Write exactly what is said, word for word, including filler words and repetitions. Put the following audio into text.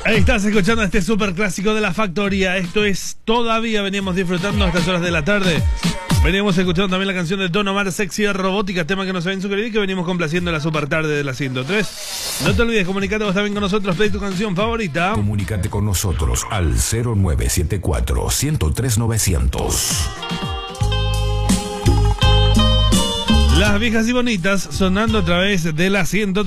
Ahí estás escuchando este super clásico de La Factoría. Esto es Todavía. Veníamos disfrutando a estas horas de la tarde. Veníamos escuchando también la canción de Don Omar, Sexy Robótica, tema que nos habían sugerido y que venimos complaciendo la super tarde de la ciento tres. No te olvides, comunicate vos también con nosotros, play tu canción favorita. Comunícate con nosotros al cero nueve siete cuatro, uno cero tres, novecientos. Las viejas y bonitas sonando a través de la ciento tres.